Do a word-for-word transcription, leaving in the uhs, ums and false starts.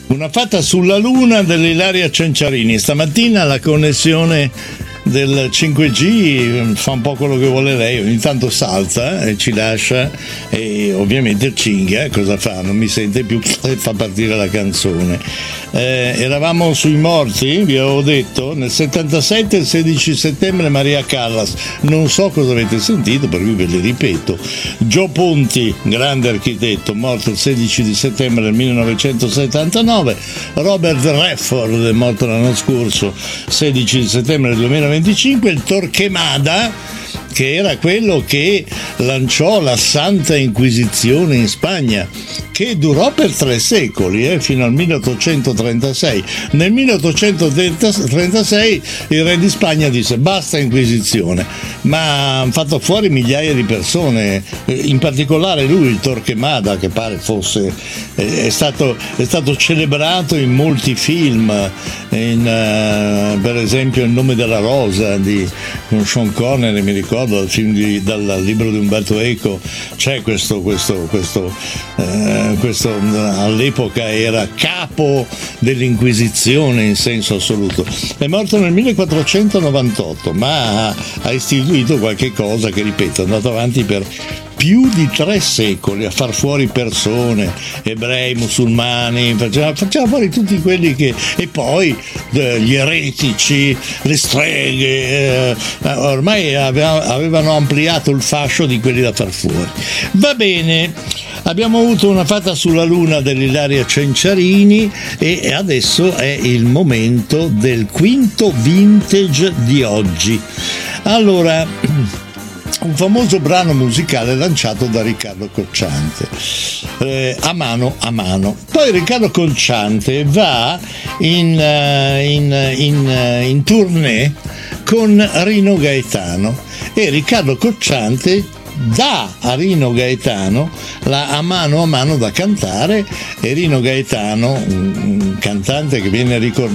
Una fatta sulla luna dell'Ilaria Cenciarini. Stamattina la connessione del cinque G fa un po' quello che vuole lei, ogni tanto salta e ci lascia, e ovviamente cinghia, cosa fa? Non mi sente più e fa partire la canzone. Eh, eravamo sui morti, vi avevo detto, nel settantasette, il sedici settembre, Maria Callas, non so cosa avete sentito, per cui ve li ripeto. Gio Ponti, grande architetto, morto il sedici di settembre del millenovecentosettantanove. Robert Redford, morto l'anno scorso, sedici di settembre del duemilaventicinque. Il Torquemada, che era quello che lanciò la Santa Inquisizione in Spagna, che durò per tre secoli, eh, fino al milleottocentotrentasei. Nel milleottocentotrentasei il re di Spagna disse basta Inquisizione, ma hanno fatto fuori migliaia di persone, in particolare lui, il Torquemada, che pare fosse, è stato, è stato celebrato in molti film, in, uh, per esempio Il nome della rosa di, con Sean Connery, mi ricordo, dal film di, dal libro di Umberto Eco, c'è questo, questo, questo, eh, questo all'epoca era capo dell'Inquisizione in senso assoluto. È morto nel millequattrocentonovantotto, ma ha istituito qualche cosa che, ripeto, è andato avanti per più di tre secoli a far fuori persone, ebrei, musulmani, faceva, faceva fuori tutti quelli che, e poi eh, gli eretici, le streghe, eh, ormai aveva, avevano ampliato il fascio di quelli da far fuori. Va bene, abbiamo avuto una fatta sulla luna dell'Ilaria Cenciarini e adesso è il momento del quinto vintage di oggi. Allora, un famoso brano musicale lanciato da Riccardo Cocciante, eh, A mano a mano. Poi Riccardo Cocciante va in, uh, in, in, uh, in tournée con Rino Gaetano e Riccardo Cocciante dà a Rino Gaetano la A mano a mano da cantare, e Rino Gaetano, un, un cantante che viene ricordato